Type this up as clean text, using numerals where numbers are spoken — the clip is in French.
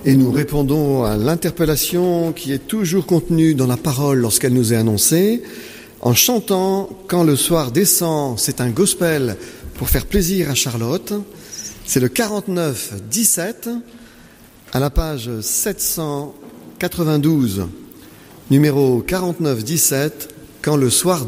Et nous répondons à l'interpellation qui est toujours contenue dans la parole lorsqu'elle nous est annoncée, en chantant « Quand le soir descend », c'est un gospel pour faire plaisir à Charlotte. C'est le 49-17, à la page 792, numéro 49-17, « Quand le soir descend ».